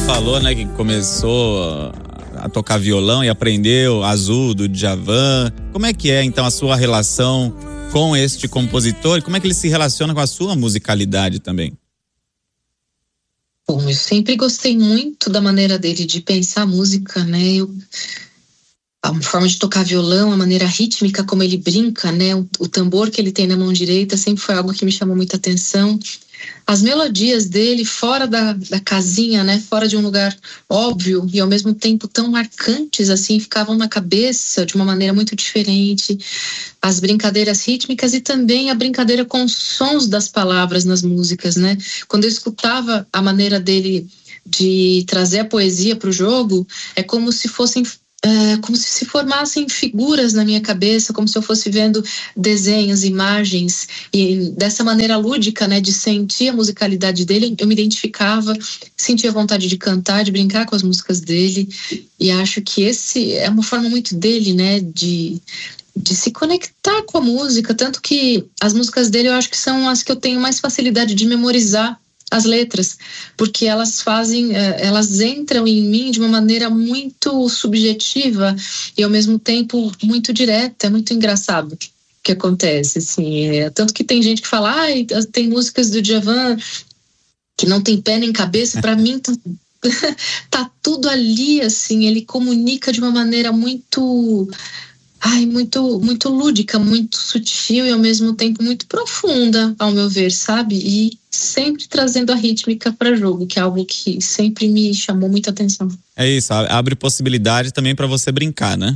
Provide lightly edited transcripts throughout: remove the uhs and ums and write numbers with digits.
falou, né, que começou a tocar violão e aprendeu Azul do Djavan. Como é que é então a sua relação com este compositor e como é que ele se relaciona com a sua musicalidade também? Bom, eu sempre gostei muito da maneira dele de pensar a música, né? A forma de tocar violão, a maneira rítmica como ele brinca, né? O tambor que ele tem na mão direita sempre foi algo que me chamou muita atenção. As melodias dele fora da casinha, né? Fora de um lugar óbvio e ao mesmo tempo tão marcantes, assim, ficavam na cabeça de uma maneira muito diferente. As brincadeiras rítmicas e também a brincadeira com os sons das palavras nas músicas, né? Quando eu escutava a maneira dele de trazer a poesia para o jogo, é como se fossem como se se formassem figuras na minha cabeça, como se eu fosse vendo desenhos, imagens, e dessa maneira lúdica, né, de sentir a musicalidade dele, eu me identificava, sentia vontade de cantar, de brincar com as músicas dele, e acho que esse é uma forma muito dele, né, de se conectar com a música, tanto que as músicas dele eu acho que são as que eu tenho mais facilidade de memorizar as letras, porque elas entram em mim de uma maneira muito subjetiva e ao mesmo tempo muito direta. É muito engraçado o que acontece, assim, tanto que tem gente que fala, tem músicas do Djavan que não tem pé nem cabeça. Para mim tá tudo ali, assim, ele comunica de uma maneira muito muito lúdica, muito sutil e ao mesmo tempo muito profunda, ao meu ver, sabe? E sempre trazendo a rítmica para jogo, que é algo que sempre me chamou muita atenção. É isso, abre possibilidade também para você brincar, né?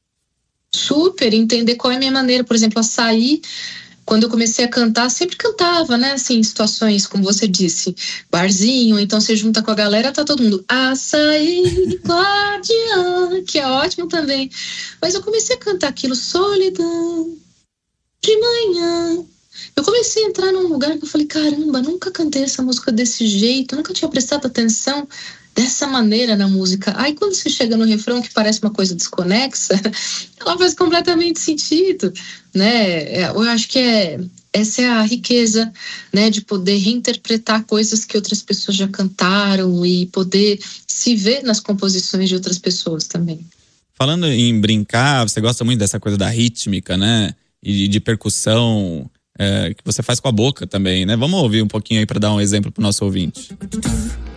Super, entender qual é a minha maneira, por exemplo, Açaí. Quando eu comecei a cantar, sempre cantava, né? Assim, em situações, como você disse, barzinho, então você junta com a galera, tá todo mundo Açaí, guardiã, que é ótimo também. Mas eu comecei a cantar aquilo, solidão, de manhã. Eu comecei a entrar num lugar que eu falei, caramba, nunca cantei essa música desse jeito, nunca tinha prestado atenção dessa maneira na música. Aí quando você chega no refrão, que parece uma coisa desconexa, ela faz completamente sentido, né? Eu acho que essa é a riqueza, né, de poder reinterpretar coisas que outras pessoas já cantaram e poder se ver nas composições de outras pessoas também. Falando em brincar, você gosta muito dessa coisa da rítmica, né? E de percussão, que você faz com a boca também, né? Vamos ouvir um pouquinho aí para dar um exemplo pro nosso ouvinte.